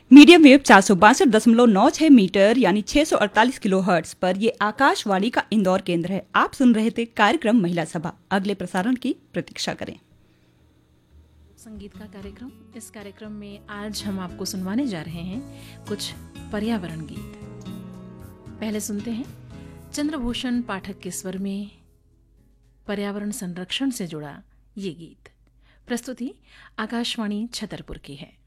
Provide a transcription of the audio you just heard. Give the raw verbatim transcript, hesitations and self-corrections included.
Medium wave चार सौ बासठ दशमलव नौ छह मीटर यानी छह सौ अड़तालीस किलो हर्ट्ज पर ये आकाशवाणी का इंदौर केंद्र है। आप सुन रहे थे कार्यक्रम महिला सभा। अगले प्रसारण की प्रतीक्षा करें। संगीत का कार्यक्रम। इस कार्यक्रम में आज हम आपको सुनवाने जा रहे हैं कुछ पर्यावरण गीत। पहले सुनते हैं चंद्रभूषण पाठक के स्वर में पर्यावरण संरक्षण से जुड़ा ये गीत। प्रस्तुति आकाशवाणी छतरपुर की है।